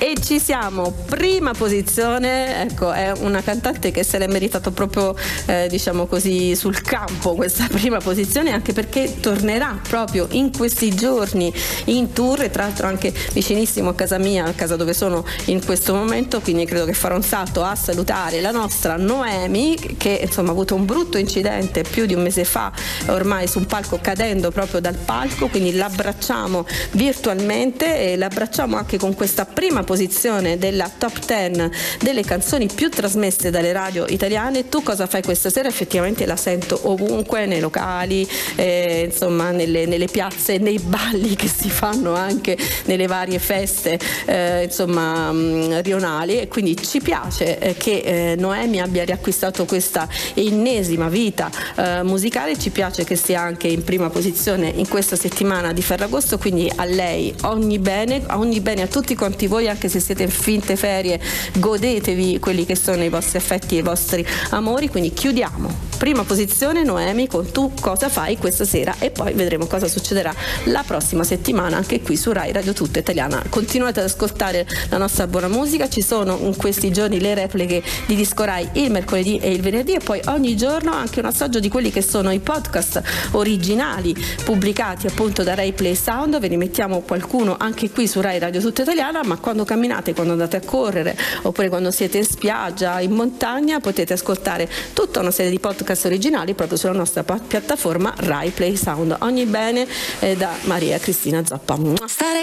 E ci siamo, prima posizione, ecco, è una cantante che se l'è meritato proprio diciamo così sul campo questa prima posizione, anche perché tornerà proprio in questi giorni in tour, e tra l'altro anche vicinissimo a casa mia, a casa dove sono in questo momento, quindi credo che farò un salto a salutare la nostra Noemi, che insomma ha avuto un brutto incidente più di un mese fa ormai su un palco, cadendo proprio dal palco, quindi l'abbracciamo virtualmente e l'abbracciamo anche con questa prima posizione della top 10 delle canzoni più trasmesse dalle radio italiane. Tu cosa fai questa sera? Effettivamente la sento ovunque, nei locali, insomma nelle piazze, nei balli che si fanno anche nelle varie feste insomma rionali, e quindi ci piace che Noemi abbia riacquistato questa ennesima vita musicale, ci piace che stia anche in prima posizione in questa settimana di Ferragosto, quindi a lei ogni bene a tutti quanti voi, anche se siete in finte ferie, godetevi quelli che sono i vostri affetti e i vostri amori. Quindi chiudiamo prima posizione Noemi con Tu cosa fai questa sera, e poi vedremo cosa succederà la prossima settimana anche qui su Rai Radio Tutta Italiana. Continuate ad ascoltare la nostra buona musica, ci sono in questi giorni le repliche di Disco Rai il mercoledì e il venerdì, e poi ogni giorno anche un assaggio di quelli che sono i podcast originali pubblicati appunto da Rai Play Sound. Ve ne mettiamo qualcuno anche qui su Rai Radio Tutta Italiana, ma quando camminate, quando andate a correre, oppure quando siete in spiaggia, in montagna, potete ascoltare tutta una serie di podcast originali proprio sulla nostra piattaforma Rai Play Sound. Ogni bene da Maria Cristina Zappa.